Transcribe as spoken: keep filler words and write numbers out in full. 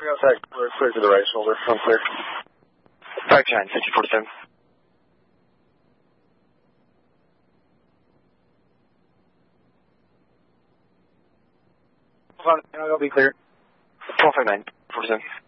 Outside, we're clear to the right shoulder. I'm clear. five ten, fifty forty-seven. Hold on, I'll be clear. twelve five nine, forty-seven.